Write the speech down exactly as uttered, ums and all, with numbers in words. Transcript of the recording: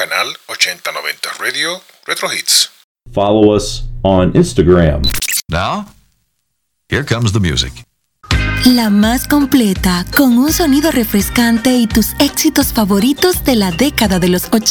canal ochenta noventa Radio Retro Hits. Follow us on Instagram. Now, here comes the music. La más completa, con un sonido refrescante y tus éxitos favoritos de la década de los ochenta.